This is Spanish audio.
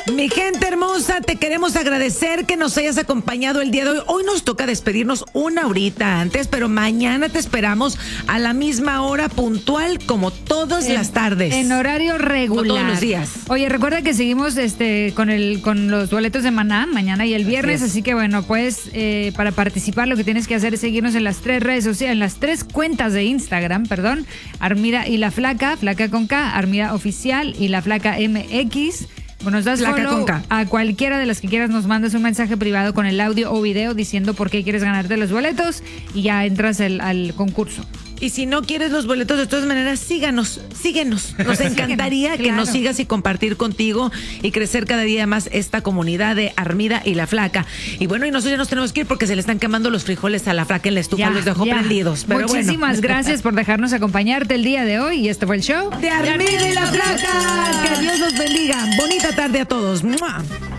Mi gente hermosa, te queremos agradecer que nos hayas acompañado el día de hoy. Hoy nos toca despedirnos una horita antes, pero mañana te esperamos a la misma hora puntual como todas las tardes. En horario regular. No todos los días. Oye, recuerda que seguimos con los boletos de Maná mañana y el viernes, así que bueno, pues para participar lo que tienes que hacer es seguirnos en las 3 redes sociales, en las 3 cuentas de Instagram, Armida y la Flaca, Flaca con K, Armida Oficial y la Flaca MX. Nos das follow a cualquiera de las que quieras, nos mandas un mensaje privado con el audio o video diciendo por qué quieres ganarte los boletos y ya entras al concurso. Y si no quieres los boletos, de todas maneras, síguenos. Nos encantaría que nos sigas y compartir contigo y crecer cada día más esta comunidad de Armida y la Flaca. Y bueno, y nosotros ya nos tenemos que ir porque se le están quemando los frijoles a la Flaca en la estufa, los dejó prendidos. Pero muchísimas gracias por dejarnos acompañarte el día de hoy y este fue el show de Armida y la Flaca. Que Dios los bendiga. Bonita tarde a todos. ¡Mua!